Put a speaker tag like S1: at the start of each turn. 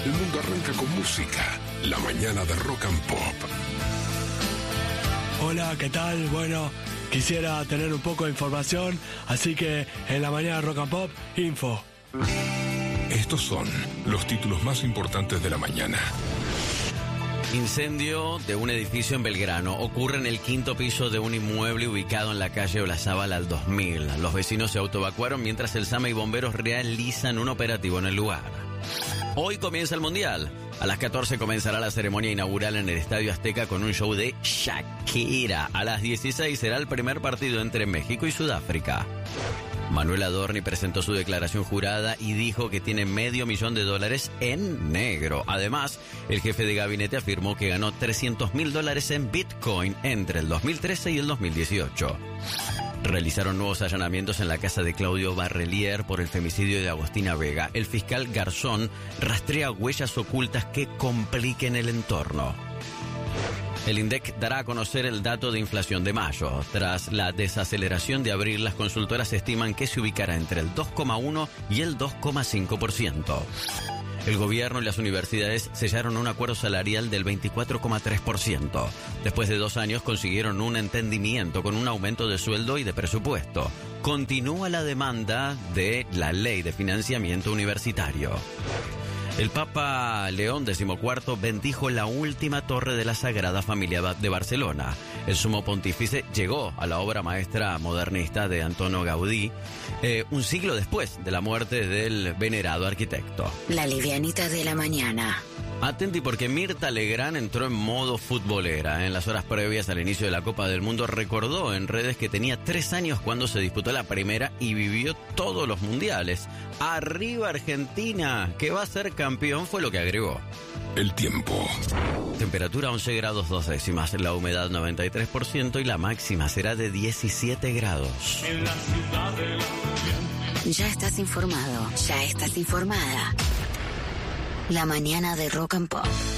S1: El mundo arranca con música. La mañana de Rock and Pop.
S2: Hola, ¿qué tal? Bueno, quisiera tener un poco de información, así que en la mañana de Rock and Pop, info.
S1: Estos son los títulos más importantes de la mañana.
S3: Incendio de un edificio en Belgrano. Ocurre en el quinto piso de un inmueble ubicado en la calle Olazábal al 2000. Los vecinos se autoevacuaron mientras el SAME y bomberos realizan un operativo en el lugar. Hoy comienza el Mundial. A las 14 comenzará la ceremonia inaugural en el Estadio Azteca con un show de Shakira. A las 16 será el primer partido entre México y Sudáfrica. Manuel Adorni presentó su declaración jurada y dijo que tiene $500,000 en negro. Además, el jefe de gabinete afirmó que ganó $300,000 en Bitcoin entre el 2013 y el 2018. Realizaron nuevos allanamientos en la casa de Claudio Barrelier por el femicidio de Agostina Vega. El fiscal Garzón rastrea huellas ocultas que compliquen el entorno. El INDEC dará a conocer el dato de inflación de mayo. Tras la desaceleración de abril, las consultoras estiman que se ubicará entre el 2,1 y el 2,5%. El gobierno y las universidades sellaron un acuerdo salarial del 24,3%. Después de 2 años consiguieron un entendimiento con un aumento de sueldo y de presupuesto. Continúa la demanda de la ley de financiamiento universitario. El Papa León XIV bendijo la última torre de la Sagrada Familia de Barcelona. El sumo pontífice llegó a la obra maestra modernista de Antonio Gaudí, un siglo después de la muerte del venerado arquitecto.
S4: La livianita de la mañana.
S3: Atenti porque Mirta Legrand entró en modo futbolera. En las horas previas al inicio de la Copa del Mundo recordó en redes que tenía 3 años cuando se disputó la primera y vivió todos los mundiales. ¡Arriba Argentina! Que va a ser campeón, fue lo que agregó.
S1: El tiempo.
S3: Temperatura 11 grados 2 décimas, la humedad 93% y la máxima será de 17 grados.
S4: Ya estás informado, ya estás informada. La mañana de Rock and Pop.